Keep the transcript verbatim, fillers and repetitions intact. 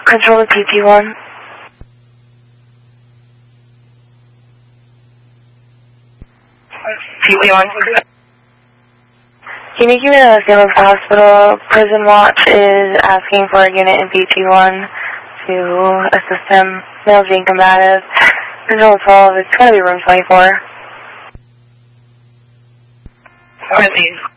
Control to P T one. P T one. Can you give me the San Luis Hospital? Prison Watch is asking for a unit in P T one to assist him. Male being combative. Control twelve, it's going to be room twenty-four. Release.